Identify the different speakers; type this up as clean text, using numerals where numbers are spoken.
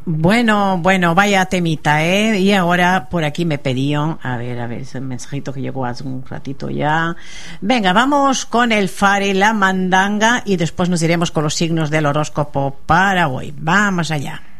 Speaker 1: Bueno, vaya temita, ¿eh? Y ahora por aquí me pedían, a ver, ese mensajito que llegó hace un ratito ya. Venga, vamos con el Fare, la mandanga, y después nos iremos con los signos del horóscopo para hoy. Vamos allá.